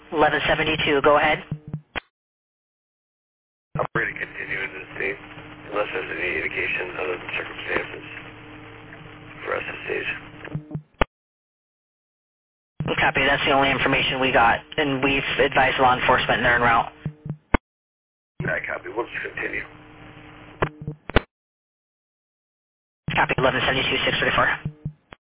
1172, go ahead. I'm free to continue into the state unless there's any indication other than circumstances for us to stage. Copy, that's the only information we got, and we've advised law enforcement and they're en route. I copy. We'll just continue. Copy, 1172, 634.